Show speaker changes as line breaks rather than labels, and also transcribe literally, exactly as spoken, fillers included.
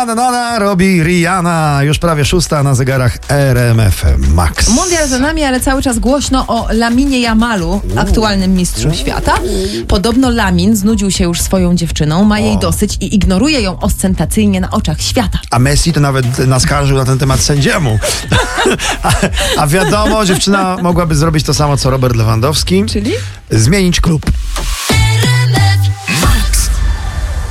Nana robi Rihanna, już prawie szósta na zegarach R M F Max.
Mundial za nami, ale cały czas głośno o Laminie Yamalu, aktualnym mistrzu świata. Podobno Lamin znudził się już swoją dziewczyną, ma jej dosyć i ignoruje ją ostentacyjnie na oczach świata.
A Messi to nawet naskarżył na ten temat sędziemu. a, a wiadomo, dziewczyna mogłaby zrobić to samo, co Robert Lewandowski.
Czyli?
Zmienić klub.